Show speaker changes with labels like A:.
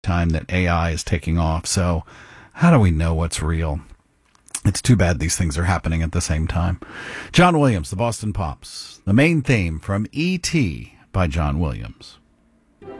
A: time that AI is taking off. So how do we know what's real? It's too bad these things are happening at the same time. John Williams, the Boston Pops, the main theme from E.T. by John Williams.